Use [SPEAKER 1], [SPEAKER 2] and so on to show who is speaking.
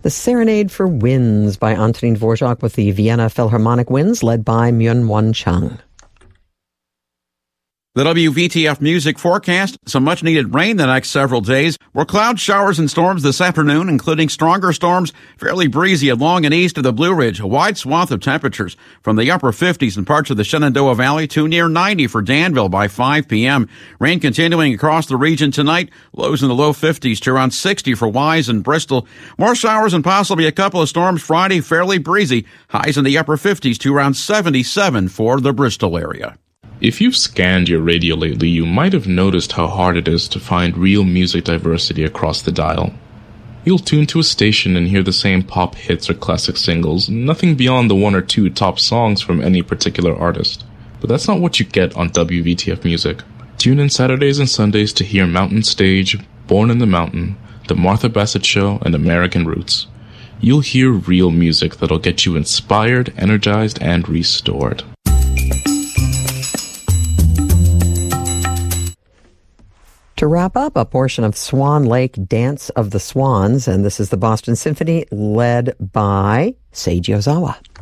[SPEAKER 1] The Serenade for Winds by Antonin Dvorak with the Vienna Philharmonic Winds, led by Myung-Won Chung.
[SPEAKER 2] The WVTF music forecast, some much-needed rain the next several days. We're cloud showers and storms this afternoon, including stronger storms, fairly breezy along and east of the Blue Ridge. A wide swath of temperatures from the upper 50s in parts of the Shenandoah Valley to near 90 for Danville by 5 p.m. Rain continuing across the region tonight. Lows in the low 50s to around 60 for Wise and Bristol. More showers and possibly a couple of storms Friday, fairly breezy. Highs in the upper 50s to around 77 for the Bristol area.
[SPEAKER 3] If you've scanned your radio lately, you might have noticed how hard it is to find real music diversity across the dial. You'll tune to a station and hear the same pop hits or classic singles, nothing beyond the one or two top songs from any particular artist. But that's not what you get on WVTF Music. Tune in Saturdays and Sundays to hear Mountain Stage, Born in the Mountain, The Martha Bassett Show, and American Roots. You'll hear real music that'll get you inspired, energized, and restored.
[SPEAKER 1] To wrap up, a portion of Swan Lake Dance of the Swans, and this is the Boston Symphony led by Seiji Ozawa.